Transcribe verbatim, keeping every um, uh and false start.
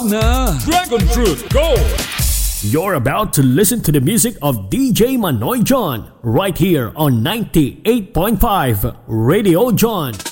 na! Dragon Fruit, go! You're about to listen to the music of D J Manoy John right here on ninety-eight point five Radio John.